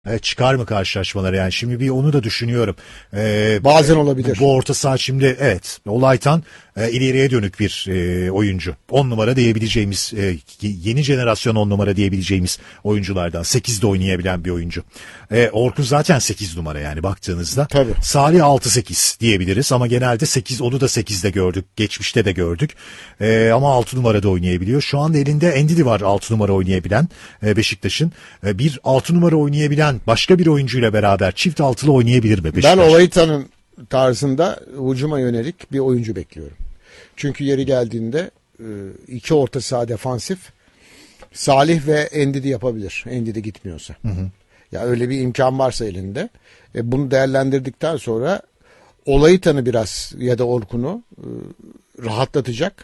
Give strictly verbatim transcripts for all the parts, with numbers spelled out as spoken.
E, çıkar mı karşılaşmalara yani şimdi bir onu da düşünüyorum. E, Bazen olabilir. Bu orta saha şimdi evet Olaytan e, ileriye dönük bir e, oyuncu. on numara diyebileceğimiz e, yeni jenerasyon on numara diyebileceğimiz oyunculardan. sekizde oynayabilen bir oyuncu. E, Orkun zaten sekiz numara yani baktığınızda. Tabii. Salih altı sekiz diyebiliriz ama genelde sekiz onu da sekizde gördük. Geçmişte de gördük. E, ama altı numarada oynayabiliyor. Şu anda elinde Ndidi var altı numara oynayabilen e, Beşiktaş'ın. E, bir altı numara oynayabilen başka bir oyuncuyla beraber çift altılı oynayabilir mi Beşiktaş? Ben Olaytan'ın tarzında hücuma yönelik bir oyuncu bekliyorum. Çünkü yeri geldiğinde iki orta saha defansif Salih ve Ndidi yapabilir. Ndidi gitmiyorsa. Hı hı. Ya öyle bir imkan varsa elinde. E bunu değerlendirdikten sonra Olaytan'ı biraz ya da Orkun'u e, rahatlatacak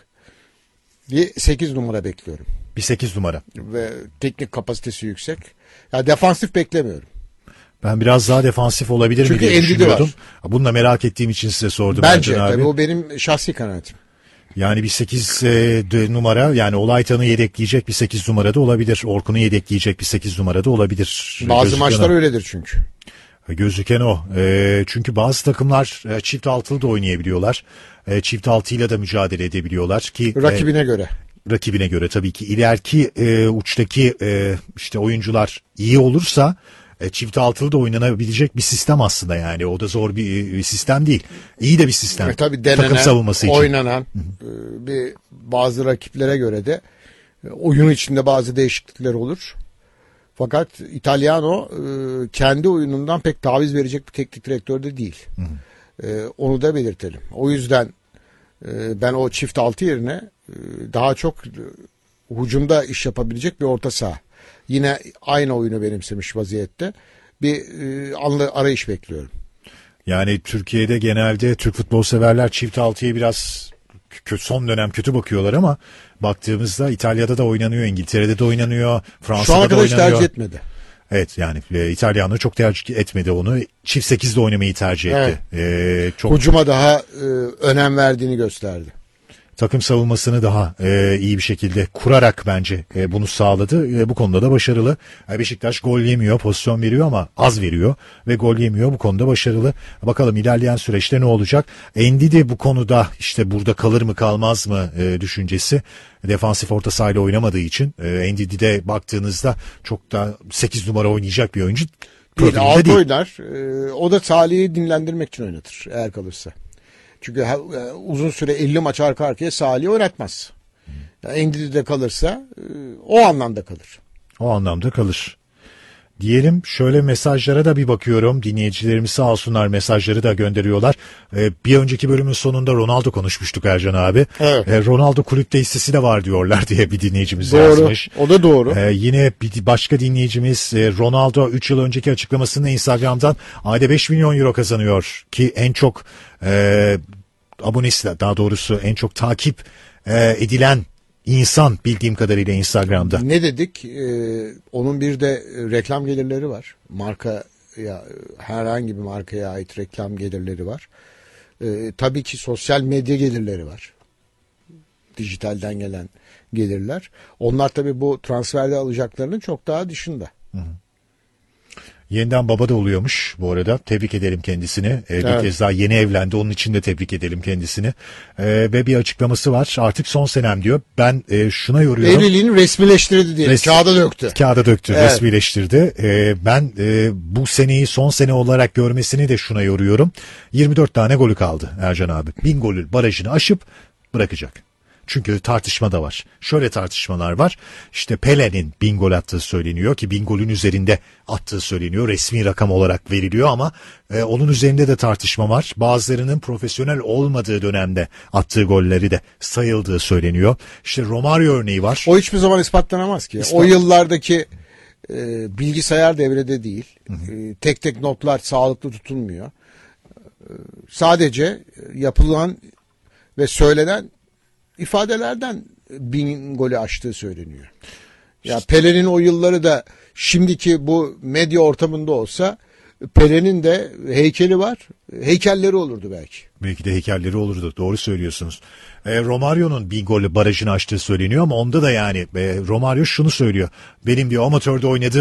bir sekiz numara bekliyorum. Bir sekiz numara. Ve teknik kapasitesi yüksek. Ya defansif beklemiyorum. Ben biraz daha defansif olabilir mi Çünkü diye düşünüyordum. Var. Bunu da merak ettiğim için size sordum. Bence Ercan abi. tabii o benim şahsi kanaatim. Yani bir sekiz e, numara yani Olaytan'ı yedekleyecek bir sekiz numarada olabilir. Orkun'u yedekleyecek bir sekiz numarada olabilir. Bazı Gözüken maçlar o. öyledir çünkü. Gözüken o. E, çünkü bazı takımlar e, çift altılı da oynayabiliyorlar. E, çift altıyla da mücadele edebiliyorlar ki rakibine e, göre. Rakibine göre tabii ki ileriki e, uçtaki e, işte oyuncular iyi olursa e, çift altılı da oynanabilecek bir sistem aslında yani. O da zor bir, bir sistem değil. İyi de bir sistem. E, tabii denenen, takım savunması için. Oynanan e, bir bazı rakiplere göre de e, oyun içinde bazı değişiklikler olur. Fakat Italiano e, kendi oyunundan pek taviz verecek bir teknik direktör de değil. Hı hı. E, onu da belirtelim. O yüzden e, ben o çift altı yerine e, daha çok e, hücumda iş yapabilecek bir orta saha. Yine aynı oyunu benimsemiş vaziyette bir e, anlı arayış bekliyorum. Yani Türkiye'de genelde Türk futbol severler çift altıya biraz kötü, son dönem kötü bakıyorlar ama baktığımızda İtalya'da da oynanıyor, İngiltere'de de oynanıyor, Fransa'da da oynanıyor. Şu ana kadar hiç tercih etmedi. Evet yani e, İtalyanlar çok tercih etmedi onu. Çift sekizde oynamayı tercih etti. Evet. E, çok... Hücuma daha e, önem verdiğini gösterdi. Takım savunmasını daha e, iyi bir şekilde kurarak bence e, bunu sağladı. E, bu konuda da başarılı. E, Beşiktaş gol yemiyor, pozisyon veriyor ama az veriyor ve gol yemiyor. Bu konuda başarılı. Bakalım ilerleyen süreçte ne olacak? Ndidi bu konuda işte burada kalır mı kalmaz mı e, düşüncesi. Defansif orta sahayla oynamadığı için e, Ndidi'de baktığınızda çok da sekiz numara oynayacak bir oyuncu. Değil, altı oynar. E, o da Salih'i dinlendirmek için oynatır eğer kalırsa. Çünkü uzun süre elli maç arka arkaya Salih'i oynatmaz. Yani Ndidi'de kalırsa o anlamda kalır. O anlamda kalır. Diyelim şöyle mesajlara da bir bakıyorum. Dinleyicilerimiz sağ olsunlar mesajları da gönderiyorlar. Ee, bir önceki bölümün sonunda Ronaldo konuşmuştuk Ercan abi. Evet. Ee, Ronaldo kulüpte hissesi de var diyorlar diye bir dinleyicimiz doğru, yazmış. O da doğru. Ee, yine bir başka dinleyicimiz e, Ronaldo üç yıl önceki açıklamasında Instagram'dan ayda beş milyon euro kazanıyor. Ki en çok e, abonesi daha doğrusu en çok takip e, edilen İnsan bildiğim kadarıyla Instagram'da. Ne dedik? Ee, onun bir de reklam gelirleri var. Marka ya herhangi bir markaya ait reklam gelirleri var. Ee, tabii ki sosyal medya gelirleri var. Dijitalden gelen gelirler. Onlar tabii bu transferde alacaklarının çok daha dışında. Hı hı. Yeniden baba da oluyormuş bu arada. Tebrik edelim kendisini. Ee, evet. Bir kez daha yeni evlendi. Onun için de tebrik edelim kendisini. Ee, ve bir açıklaması var. Artık son senem diyor. Ben e, şuna yoruyorum. Evliliğini resmileştirdi diye. Res- kağıda döktü. Kağıda döktü. Evet. Resmileştirdi. Ee, ben e, bu seneyi son sene olarak görmesini de şuna yoruyorum. yirmi dört tane golü kaldı Ercan abi. bin golü barajını aşıp bırakacak. Çünkü tartışma da var. Şöyle tartışmalar var. İşte Pele'nin bin gol attığı söyleniyor ki bin golün üzerinde attığı söyleniyor. Resmi rakam olarak veriliyor ama e, onun üzerinde de tartışma var. Bazılarının profesyonel olmadığı dönemde attığı golleri de sayıldığı söyleniyor. İşte Romario örneği var. O hiçbir zaman ispatlanamaz ki. İspat... O yıllardaki e, bilgisayar devrede değil. Hı hı. E, tek tek notlar sağlıklı tutulmuyor. E, sadece yapılan ve söylenen ifadelerden bin golü aştığı söyleniyor. Ya Pele'nin o yılları da şimdiki bu medya ortamında olsa Pele'nin de heykeli var. Heykelleri olurdu belki. Belki de heykelleri olurdu. Doğru söylüyorsunuz. E, Romario'nun bin golü barajını aştığı söyleniyor ama onda da yani e, Romario şunu söylüyor. Benim diyor amatörde oynadığım